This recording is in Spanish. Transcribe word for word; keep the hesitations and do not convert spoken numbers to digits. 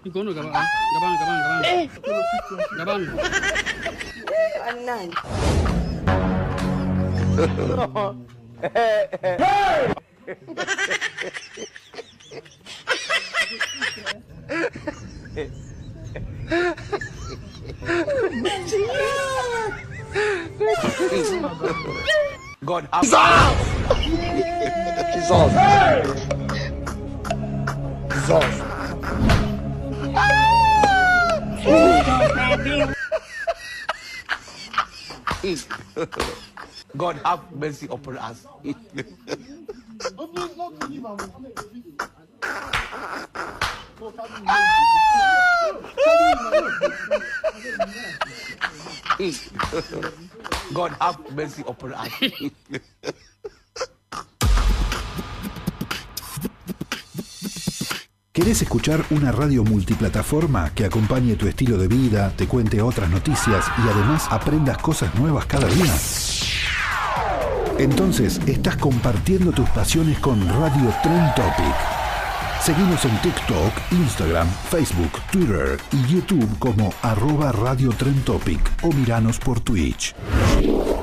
Ikaw no, gabang, gabang, gabang, gabang. Eh! Gabang. Anan. God have Jesus. Jesus. God have mercy upon us. God have mercy upon us. ¿Querés escuchar una radio multiplataforma que acompañe tu estilo de vida, te cuente otras noticias y además aprendas cosas nuevas cada día? Entonces estás compartiendo tus pasiones con Radio Trend Topic. Seguimos en TikTok, Instagram, Facebook, Twitter y YouTube como arroba Radio Trend Topic o miranos por Twitch.